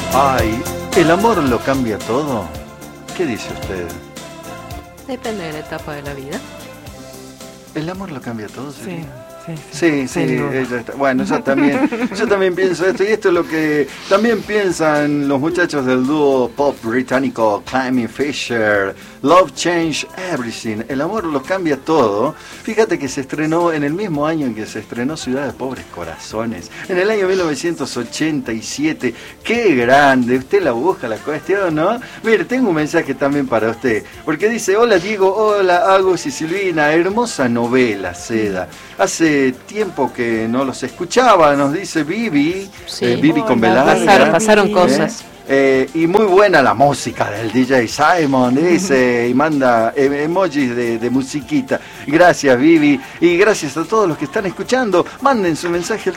Ay, ¿el amor lo cambia todo? ¿Qué dice usted? Depende de la etapa de la vida. ¿El amor lo cambia todo? Sí. Sí, bueno, yo también pienso esto, y esto es lo que también piensan los muchachos del dúo pop británico Climby Fisher. Love Changed Everything, el amor lo cambia todo. Fíjate que se estrenó en el mismo año en que se estrenó Ciudad de Pobres Corazones, en el año 1987. ¡Qué grande! Usted la busca la cuestión, ¿no? Mire, tengo un mensaje también para usted, porque dice: hola Diego, hola Agus y Silvina, hermosa novela, Seda. Hace tiempo que no los escuchaba, nos dice Vivi, Sí. Vivi con Velarde. Pasaron cosas. Y muy buena la música del DJ Simon, dice, y manda emojis de musiquita. Gracias, Vivi, y gracias a todos los que están escuchando. Manden su mensaje al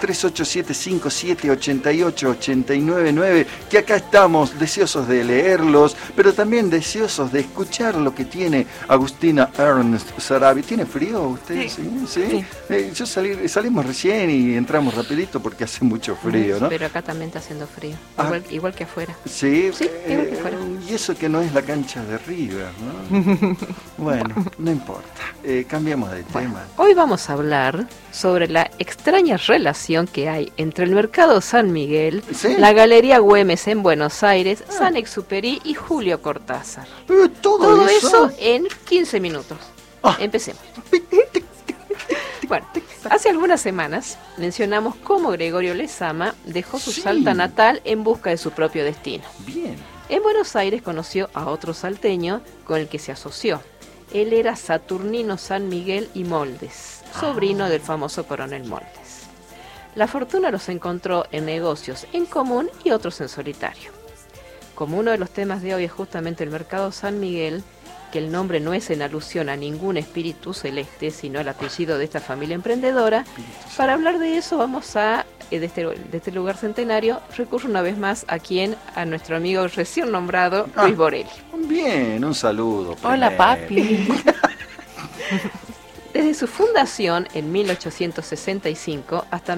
387-5788-899, que acá estamos deseosos de leerlos, pero también deseosos de escuchar lo que tiene Agustina Ernst Sarabi. ¿Tiene frío usted? Sí. Yo salimos recién y entramos rapidito porque hace mucho frío, ¿no? Pero acá también está haciendo frío, igual que afuera. Sí, igual que fuera. Y eso que no es la cancha de River, ¿no? Bueno, no importa, cambiamos de tema. Hoy vamos a hablar sobre la extraña relación que hay entre el Mercado San Miguel, ¿Sí? la Galería Güemes en Buenos Aires, Saint-Exupéry y Julio Cortázar. ¿Todo eso en 15 minutos. Empecemos. Bueno, hace algunas semanas mencionamos cómo Gregorio Lezama dejó su Salta natal en busca de su propio destino. Bien. En Buenos Aires conoció a otro salteño con el que se asoció. Él era Saturnino San Miguel y Moldes, sobrino del famoso coronel Moldes. La fortuna los encontró en negocios en común y otros en solitario. Como uno de los temas de hoy es justamente el Mercado San Miguel, que el nombre no es en alusión a ningún espíritu celeste, sino al apellido de esta familia emprendedora, para hablar de eso vamos a, de este lugar centenario, recurro una vez más a nuestro amigo recién nombrado, Luis Borelli. Bien, un saludo. Hola, papi. Desde su fundación en 1865 hasta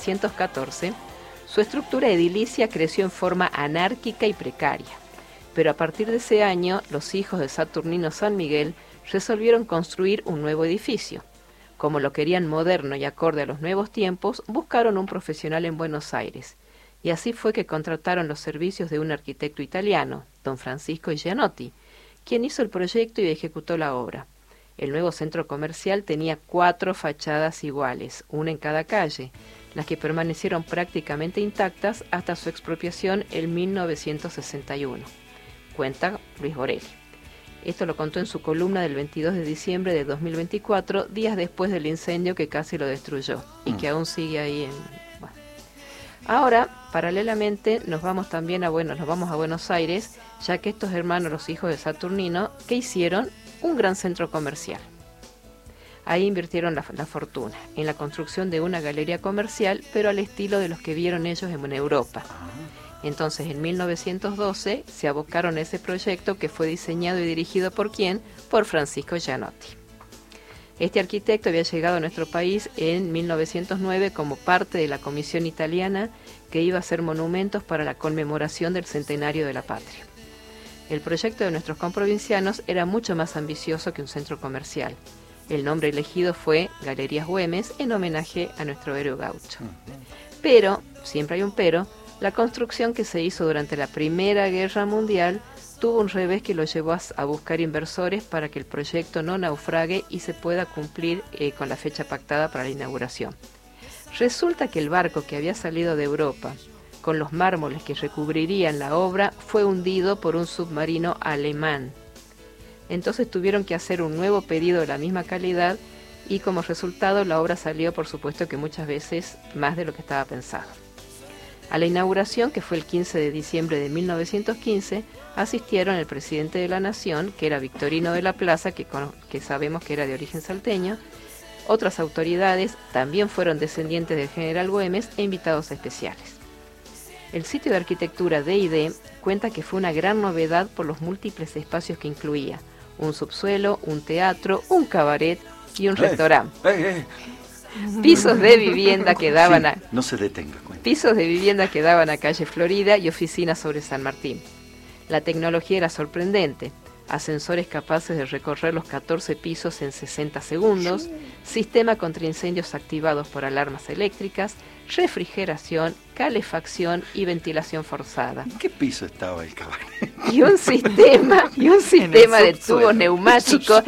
1914, su estructura edilicia creció en forma anárquica y precaria. Pero a partir de ese año, los hijos de Saturnino San Miguel resolvieron construir un nuevo edificio. Como lo querían moderno y acorde a los nuevos tiempos, buscaron un profesional en Buenos Aires. Y así fue que contrataron los servicios de un arquitecto italiano, don Francisco Gianotti, quien hizo el proyecto y ejecutó la obra. El nuevo centro comercial tenía 4 fachadas iguales, una en cada calle, las que permanecieron prácticamente intactas hasta su expropiación en 1961. Cuenta Luis Borelli. Esto lo contó en su columna del 22 de diciembre de 2024, días después del incendio que casi lo destruyó y que aún sigue ahí Bueno. Ahora, paralelamente, nos vamos a Buenos Aires, ya que estos hermanos, los hijos de Saturnino, que hicieron un gran centro comercial. Ahí invirtieron la fortuna en la construcción de una galería comercial, pero al estilo de los que vieron ellos en Europa. Entonces, en 1912 se abocaron a ese proyecto que fue diseñado y dirigido ¿por quién? Por Francisco Gianotti. Este arquitecto había llegado a nuestro país en 1909 como parte de la comisión italiana que iba a hacer monumentos para la conmemoración del centenario de la patria. El proyecto de nuestros comprovincianos era mucho más ambicioso que un centro comercial. El nombre elegido fue Galerías Güemes en homenaje a nuestro héroe gaucho. Pero, siempre hay un pero, la construcción que se hizo durante la Primera Guerra Mundial tuvo un revés que lo llevó a buscar inversores para que el proyecto no naufrague y se pueda cumplir con la fecha pactada para la inauguración. Resulta que el barco que había salido de Europa, con los mármoles que recubrirían la obra, fue hundido por un submarino alemán. Entonces tuvieron que hacer un nuevo pedido de la misma calidad y como resultado la obra salió, por supuesto, que muchas veces más de lo que estaba pensado. A la inauguración, que fue el 15 de diciembre de 1915, asistieron el presidente de la Nación, que era Victorino de la Plaza, que sabemos que era de origen salteño, otras autoridades, también fueron descendientes del general Güemes e invitados especiales. El sitio de arquitectura D&D cuenta que fue una gran novedad por los múltiples espacios que incluía: un subsuelo, un teatro, un cabaret y un restaurante. Pisos de vivienda que daban No se detenga, cuenta. pisos de vivienda que daban a calle Florida y oficinas sobre San Martín. La tecnología era sorprendente. Ascensores capaces de recorrer los 14 pisos en 60 segundos, sistema contra incendios activados por alarmas eléctricas, refrigeración, calefacción y ventilación forzada. ¿En qué piso estaba el cabaret? Y un sistema de tubos neumáticos,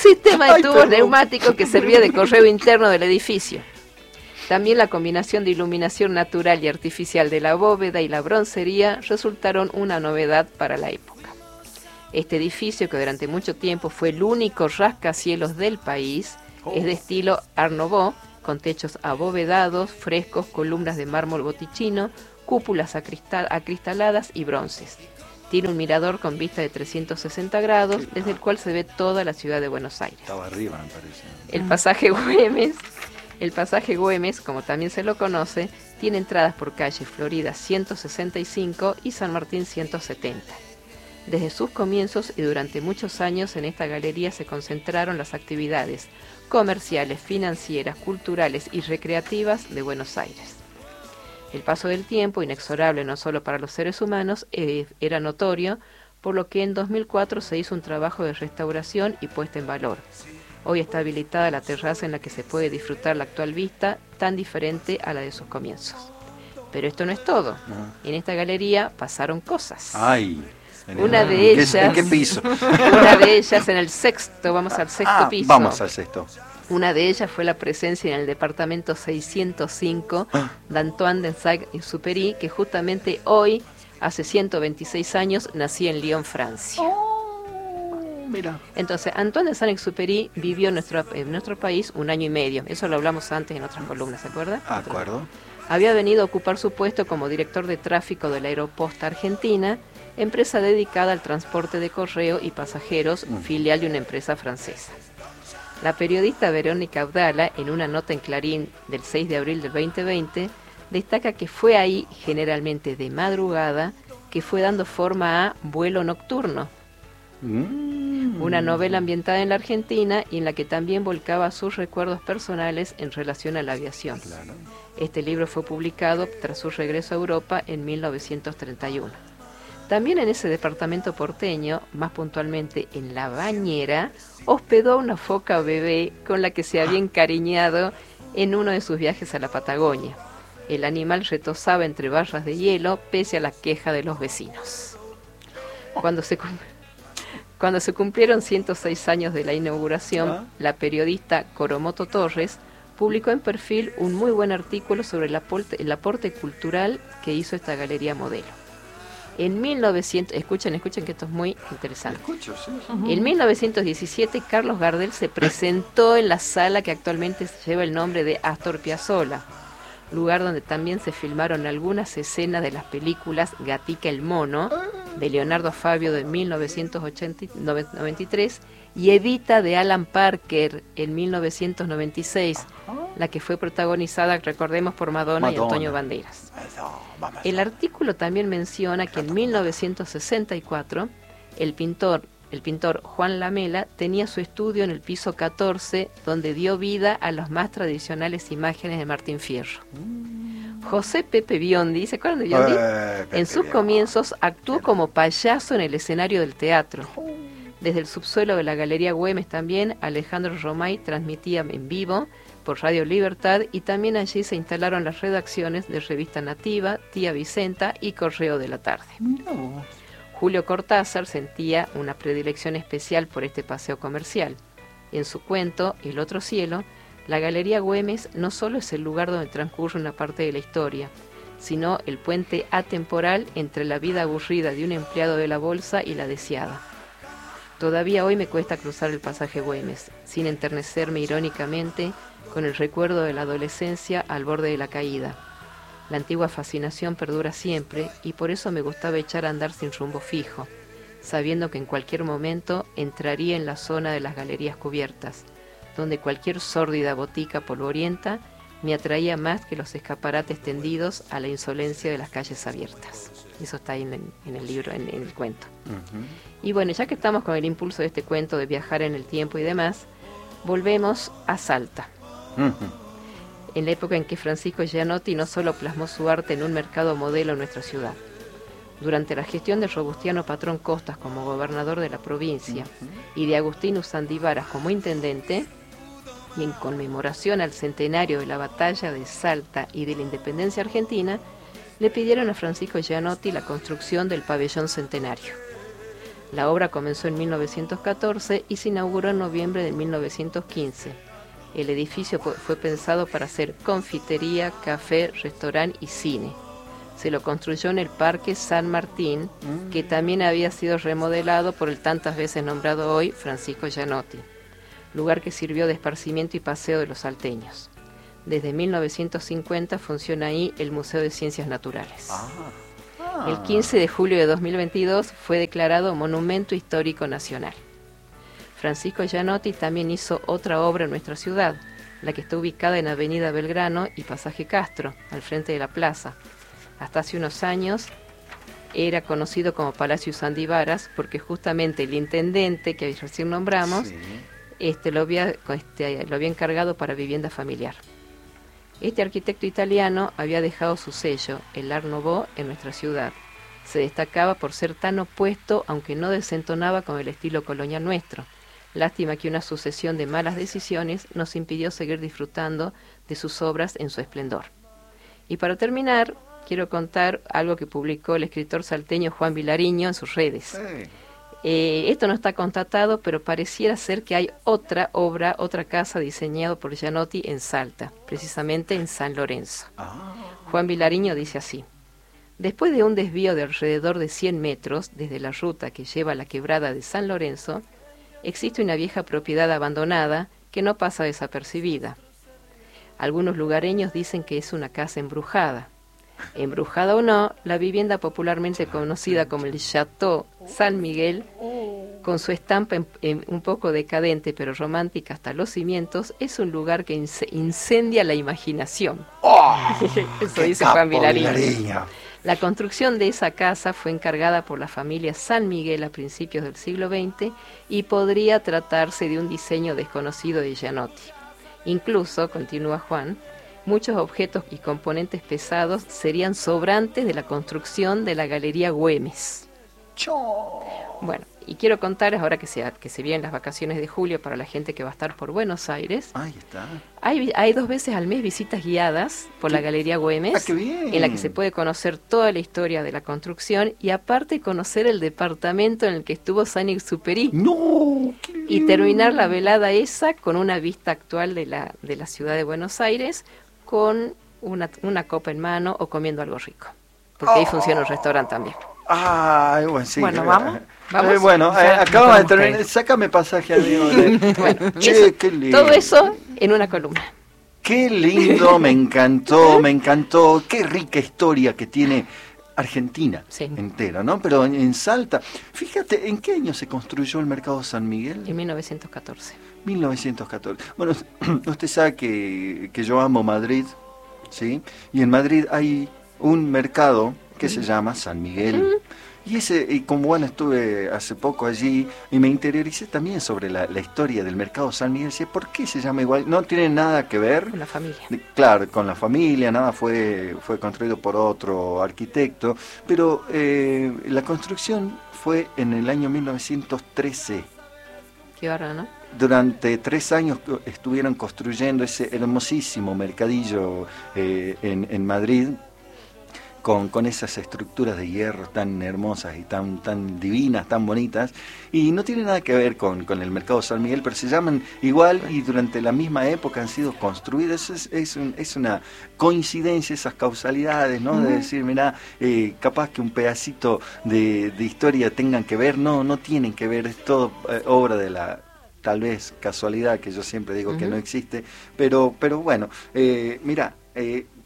que servía de correo interno del edificio. También la combinación de iluminación natural y artificial de la bóveda y la broncería resultaron una novedad para la época. Este edificio, que durante mucho tiempo fue el único rascacielos del país, es de estilo Art Nouveau, con techos abovedados, frescos, columnas de mármol botichino, cúpulas acristaladas y bronces. Tiene un mirador con vista de 360 grados, desde el cual se ve toda la ciudad de Buenos Aires. Estaba arriba, me parece. El pasaje Güemes, como también se lo conoce, tiene entradas por calle Florida 165 y San Martín 170. Desde sus comienzos y durante muchos años en esta galería se concentraron las actividades comerciales, financieras, culturales y recreativas de Buenos Aires. El paso del tiempo, inexorable no solo para los seres humanos, era notorio, por lo que en 2004 se hizo un trabajo de restauración y puesta en valor. Hoy está habilitada la terraza en la que se puede disfrutar la actual vista, tan diferente a la de sus comienzos. Pero esto no es todo. En esta galería pasaron cosas. ¡Ay! Una de ellas, ¿en qué piso? Una de ellas en el sexto, vamos al sexto piso. Vamos al sexto. Una de ellas fue la presencia en el departamento 605 d'Antoine de Saint-Exupéry, que justamente hoy, hace 126 años, nací en Lyon, Francia. Mira. Entonces, Antoine de Saint-Exupéry vivió en nuestro país 1 año y medio. Eso lo hablamos antes en otras columnas, ¿se acuerda? De acuerdo. Había venido a ocupar su puesto como director de tráfico de la Aeroposta Argentina, empresa dedicada al transporte de correo y pasajeros, filial de una empresa francesa. La periodista Verónica Abdala, en una nota en Clarín del 6 de abril del 2020, destaca que fue ahí, generalmente de madrugada, que fue dando forma a Vuelo Nocturno, una novela ambientada en la Argentina y en la que también volcaba sus recuerdos personales en relación a la aviación. Claro. Este libro fue publicado tras su regreso a Europa en 1931. También en ese departamento porteño, más puntualmente en La Bañera, hospedó a una foca bebé con la que se había encariñado en uno de sus viajes a la Patagonia. El animal retozaba entre barras de hielo pese a la queja de los vecinos. Cuando se cumplieron 106 años de la inauguración, la periodista Coromoto Torres publicó en Perfil un muy buen artículo sobre el aporte cultural que hizo esta galería modelo. En 1900, escuchen que esto es muy interesante. Escucho, sí. En 1917, Carlos Gardel se presentó en la sala que actualmente lleva el nombre de Astor Piazzolla, lugar donde también se filmaron algunas escenas de las películas Gatica el Mono, de Leonardo Fabio de 1993, y Evita de Alan Parker en 1996, la que fue protagonizada, recordemos, por Madonna y Antonio Banderas. El artículo también menciona que en 1964 el pintor Juan Lamela tenía su estudio en el piso 14, donde dio vida a las más tradicionales imágenes de Martín Fierro. José Pepe Biondi, ¿se acuerdan de Biondi? En sus comienzos actuó como payaso en el escenario del teatro. Desde el subsuelo de la Galería Güemes también, Alejandro Romay transmitía en vivo por Radio Libertad, y también allí se instalaron las redacciones de Revista Nativa, Tía Vicenta y Correo de la Tarde. No. Julio Cortázar sentía una predilección especial por este paseo comercial. En su cuento, El otro cielo, la Galería Güemes no solo es el lugar donde transcurre una parte de la historia, sino el puente atemporal entre la vida aburrida de un empleado de la bolsa y la deseada. Todavía hoy me cuesta cruzar el pasaje Güemes, sin enternecerme irónicamente con el recuerdo de la adolescencia al borde de la caída. La antigua fascinación perdura siempre y por eso me gustaba echar a andar sin rumbo fijo, sabiendo que en cualquier momento entraría en la zona de las galerías cubiertas, donde cualquier sórdida botica polvorienta me atraía más que los escaparates tendidos a la insolencia de las calles abiertas. Eso está ahí en el libro, en el cuento. Y bueno, ya que estamos con el impulso de este cuento de viajar en el tiempo y demás, volvemos a Salta. en la época en que Francisco Gianotti no solo plasmó su arte en un mercado modelo en nuestra ciudad. Durante la gestión de Robustiano Patrón Costas como gobernador de la provincia y de Agustín Usandivaras como intendente, y en conmemoración al centenario de la batalla de Salta y de la independencia argentina, le pidieron a Francisco Gianotti la construcción del pabellón centenario. La obra comenzó en 1914 y se inauguró en noviembre de 1915. El edificio fue pensado para ser confitería, café, restaurante y cine. Se lo construyó en el Parque San Martín, que también había sido remodelado por el tantas veces nombrado hoy Francisco Gianotti, lugar que sirvió de esparcimiento y paseo de los salteños. Desde 1950 funciona ahí el Museo de Ciencias Naturales. El 15 de julio de 2022 fue declarado Monumento Histórico Nacional. Francisco Gianotti también hizo otra obra en nuestra ciudad, la que está ubicada en Avenida Belgrano y Pasaje Castro, al frente de la plaza. Hasta hace unos años era conocido como Palacio Usandivaras porque justamente el intendente que recién nombramos lo había encargado para vivienda familiar. Este arquitecto italiano había dejado su sello, el Art Nouveau, en nuestra ciudad. Se destacaba por ser tan opuesto, aunque no desentonaba con el estilo colonial nuestro. Lástima que una sucesión de malas decisiones nos impidió seguir disfrutando de sus obras en su esplendor. Y para terminar, quiero contar algo que publicó el escritor salteño Juan Vilariño en sus redes. Esto no está constatado, pero pareciera ser que hay otra obra, otra casa diseñada por Gianotti en Salta, precisamente en San Lorenzo. Juan Vilariño dice así: después de un desvío de alrededor de 100 metros desde la ruta que lleva a la quebrada de San Lorenzo, existe una vieja propiedad abandonada que no pasa desapercibida. Algunos lugareños dicen que es una casa embrujada. Embrujada o no, la vivienda popularmente conocida como el Chateau San Miguel, con su estampa un poco decadente pero romántica hasta los cimientos, es un lugar que incendia la imaginación. Eso dice Juan Vilariño. La construcción de esa casa fue encargada por la familia San Miguel a principios del siglo XX y podría tratarse de un diseño desconocido de Gianotti. Incluso, continúa Juan, muchos objetos y componentes pesados serían sobrantes de la construcción de la Galería Güemes. Bueno, y quiero contarles ahora que se vienen las vacaciones de julio para la gente que va a estar por Buenos Aires. Ahí está. Hay 2 veces al mes visitas guiadas por la Galería Güemes, qué bien, en la que se puede conocer toda la historia de la construcción y aparte conocer el departamento en el que estuvo Saint-Exupéry. ¡No! Y terminar la velada esa con una vista actual de la ciudad de Buenos Aires, con una copa en mano o comiendo algo rico. Porque ahí funciona un restaurante también. Bueno, sí. Bueno, ¿vamos? Acabamos de terminar. Sácame pasaje, amigo. Bueno, qué lindo. Todo eso en una columna. Qué lindo, me encantó. Qué rica historia que tiene Argentina entera, ¿no? Pero en Salta, fíjate, ¿en qué año se construyó el Mercado San Miguel? En 1914. 1914. Bueno, usted sabe que yo amo Madrid, ¿sí? Y en Madrid hay un mercado que se llama San Miguel. Y como estuve hace poco allí y me interioricé también sobre la historia del Mercado San Miguel. ¿Por qué se llama igual? No tiene nada que ver con la familia. Claro, con la familia, nada fue construido por otro arquitecto, pero la construcción fue en el año 1913. Qué bárbaro, ¿no? Durante 3 años estuvieron construyendo ese hermosísimo mercadillo en Madrid, con esas estructuras de hierro tan hermosas y tan divinas, tan bonitas, y no tiene nada que ver con el Mercado San Miguel, pero se llaman igual y durante la misma época han sido construidas. Es una coincidencia, esas causalidades, ¿no? De decir, mirá, capaz que un pedacito de historia tengan que ver, no tienen que ver, es todo obra de la tal vez casualidad, que yo siempre digo que no existe, pero bueno, mirá,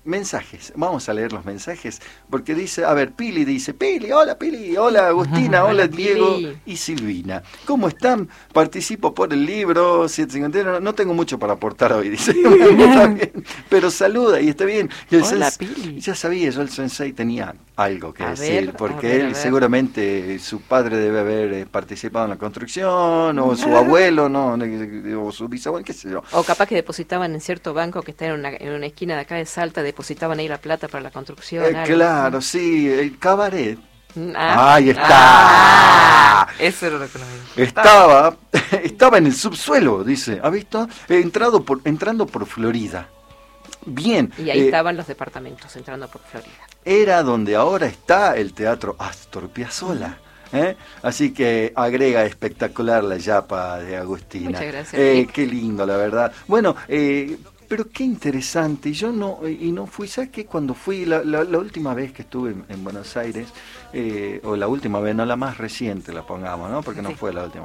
mensajes. Vamos a leer los mensajes, porque dice, a ver, Pili dice, hola Pili, hola Agustina, hola Diego y Silvina. ¿Cómo están? Participo por el libro 751, no tengo mucho para aportar hoy, dice. Está bien, pero saluda y está bien. Y hola Pili. Ya sabía, yo el sensei tenía algo que decir, ver, porque él seguramente, su padre debe haber participado en la construcción, o su abuelo, no, o su bisabuelo, qué sé yo. O capaz que depositaban en cierto banco que está en una esquina de acá de Salta, depositaban ahí la plata para la construcción. Claro, sí, el cabaret. Ah, ¡ahí está! Eso era lo que nos Estaba en el subsuelo, dice. ¿Ha visto? Entrando por Florida. Bien. Y ahí estaban los departamentos, entrando por Florida. Era donde ahora está el Teatro Astor Piazzolla. Así que agrega espectacular la yapa de Agustina. Muchas gracias. Qué lindo, la verdad. Bueno, pero qué interesante. Y yo no fui, ¿sabes qué? Cuando fui la última vez que estuve en Buenos Aires, o la última vez, no la más reciente, la pongamos, ¿no? Porque no fue la última.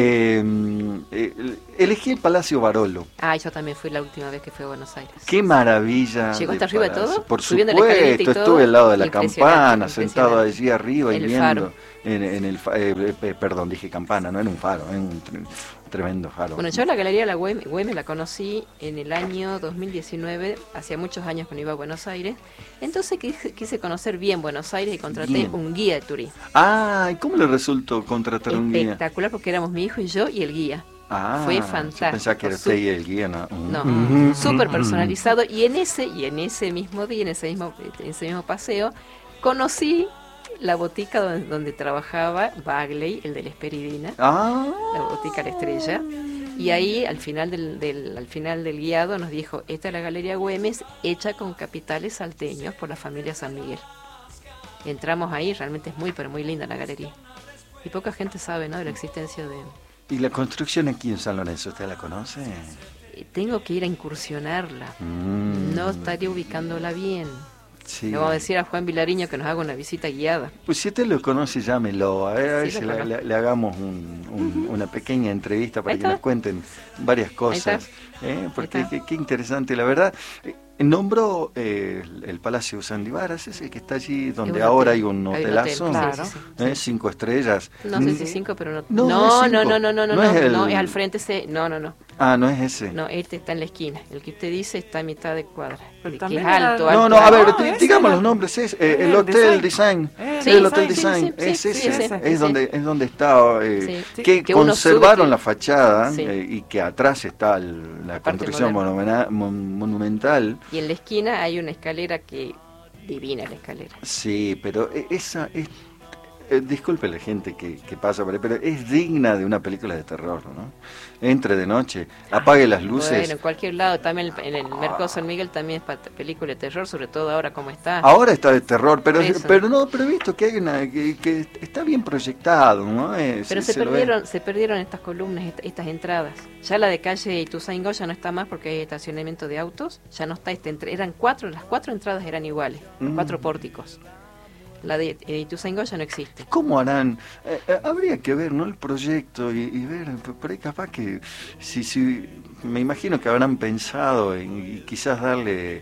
Elegí el Palacio Barolo. Yo también fui la última vez que fui a Buenos Aires. Qué maravilla. ¿Llegó hasta arriba de todo? Por supuesto, estuve al lado de la campana, sentado allí arriba y viendo. Faro. Perdón, dije campana, no era un faro, era un tremendo faro. Bueno, yo la Galería La Güemes la conocí en el año 2019, hacía muchos años que no iba a Buenos Aires, entonces quise conocer bien Buenos Aires y contraté un guía de turismo. ¿Y cómo le resultó contratar un guía? Espectacular, porque éramos mi hijo y yo y el guía. Fue fantástico. Yo pensaba que era usted y el guía, ¿no? No, súper personalizado, y en ese mismo día, en ese mismo paseo, conocí la botica donde trabajaba Bagley, el de la Esperidina, la botica La Estrella, y ahí al final del guiado nos dijo, esta es la Galería Güemes, hecha con capitales salteños por la familia San Miguel. Entramos ahí, realmente es pero muy linda la galería, y poca gente sabe, ¿no?, de la existencia de... ¿Y la construcción aquí en San Lorenzo, usted la conoce? Tengo que ir a incursionarla, no estaría ubicándola bien. Sí. Le vamos a decir a Juan Vilariño que nos haga una visita guiada. Pues si usted lo conoce, llámelo. A ver si le hagamos una pequeña entrevista para que nos cuenten varias cosas. Porque qué interesante, la verdad. Nombró el Palacio Sandivaras, ese que está allí, donde ahora hay un hotelazo, claro. 5 estrellas. No sé si 5, pero no. No Es al frente no. No es ese. No, este está en la esquina. El que usted dice está a mitad de cuadra. Que también es alto. A ver, digamos los nombres. El Hotel Design. El Hotel Design. Es ese. Es donde está. Que conservaron la fachada y que atrás está la construcción monumental. Y en la esquina hay una escalera divina la escalera. Sí, pero esa es... disculpe la gente que pasa por ahí, pero es digna de una película de terror, ¿no? Entre de noche, apague las luces. Bueno, en cualquier lado, también en el Mercado San Miguel también es película de terror, sobre todo ahora como está. Ahora está de terror, pero he visto que hay que está bien proyectado, ¿no? Pero se perdieron estas columnas, estas entradas. Ya la de calle Ituzaingó ya no está más porque hay estacionamiento de autos, ya no está eran las 4 entradas eran iguales, 4 pórticos. La de Ituzaingó ya no existe. ¿Cómo harán? Habría que ver, ¿no?, el proyecto y ver, por ahí capaz que, si me imagino que habrán pensado en quizás darle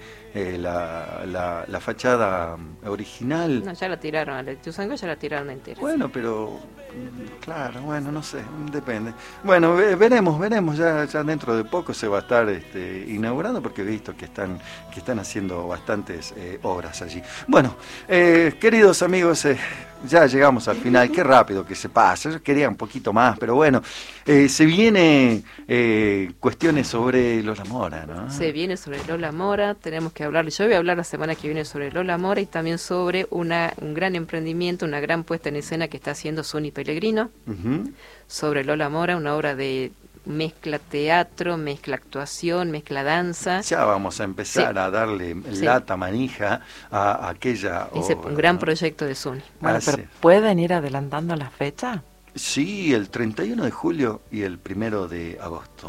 la fachada original. No, ya la tiraron, a la de Ituzaingó ya la tiraron entera. Bueno, pero claro, no sé, depende. Bueno, veremos, ya dentro de poco se va a estar inaugurando, porque he visto que están haciendo bastantes obras allí. Bueno, queridos amigos, ya llegamos al final, qué rápido que se pasa. Yo quería un poquito más, pero bueno, se viene cuestiones sobre Lola Mora, ¿no? Se viene sobre Lola Mora, tenemos que hablar, yo voy a hablar la semana que viene sobre Lola Mora y también sobre un gran emprendimiento, una gran puesta en escena que está haciendo Zuni Pellegrino, sobre Lola Mora, una obra de mezcla teatro, mezcla actuación, mezcla danza. Ya vamos a empezar a darle lata manija a aquella obra. Un gran proyecto de Zuni. Bueno, pero ¿pueden ir adelantando la fecha? Sí, el 31 de julio y el 1 de agosto.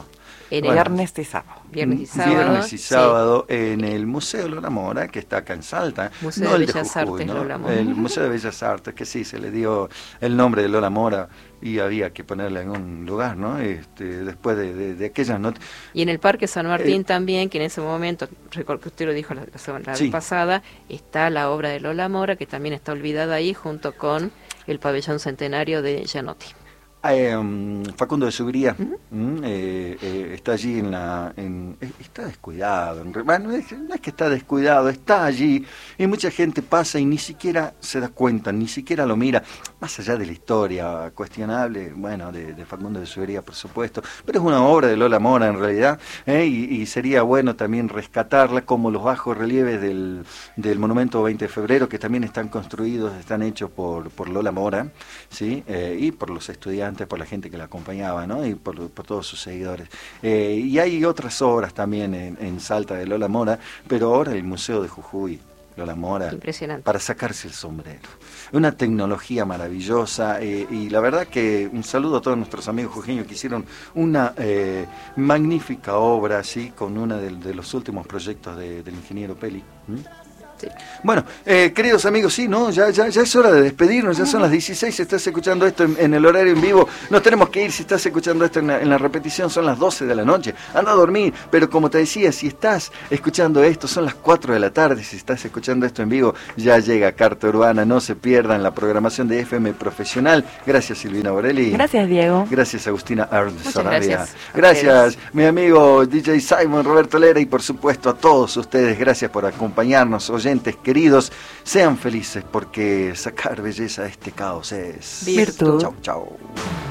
Viernes y sábado. Viernes y sábado en el Museo Lola Mora, que está acá en Salta. Museo no de el Bellas de Jujuy, Artes, ¿no? Lola Mora. El Museo de Bellas Artes, que sí, se le dio el nombre de Lola Mora y había que ponerle en un lugar, ¿no? Después de aquellas noticias. Y en el Parque San Martín también, que en ese momento, recuerdo que usted lo dijo la vez pasada, está la obra de Lola Mora, que también está olvidada ahí, junto con el pabellón centenario de Gianotti. Facundo de Subiría está allí está descuidado. Bueno, no es que está descuidado, está allí y mucha gente pasa y ni siquiera se da cuenta, ni siquiera lo mira, más allá de la historia cuestionable, bueno, de Facundo de Subiría, por supuesto, pero es una obra de Lola Mora en realidad, y sería bueno también rescatarla, como los bajos relieves del monumento 20 de febrero, que también están construidos, están hechos por Lola Mora, ¿sí? Y por los estudiantes, por la gente que la acompañaba, ¿no? Y por todos sus seguidores. Y hay otras obras también en Salta de Lola Mora, pero ahora el Museo de Jujuy, Lola Mora, impresionante, para sacarse el sombrero. Una tecnología maravillosa, y la verdad que un saludo a todos nuestros amigos jujeños que hicieron una magnífica obra, así, con uno de los últimos proyectos del ingeniero Peli. Sí. Bueno, queridos amigos, sí, no, ya es hora de despedirnos, ya son las 16, si estás escuchando esto en el horario en vivo, nos tenemos que ir, si estás escuchando esto en la repetición son las 12 de la noche, anda a dormir, pero como te decía, si estás escuchando esto son las 4 de la tarde, si estás escuchando esto en vivo, ya llega Carta Urbana, no se pierdan la programación de FM Profesional. Gracias Silvina Borelli. Gracias Diego. Gracias Agustina Ernst Sarabia. Gracias mi amigo DJ Simon Roberto Lera y por supuesto a todos ustedes, gracias por acompañarnos, oyentes queridos, sean felices porque sacar belleza de este caos es virtud. Chau, chau.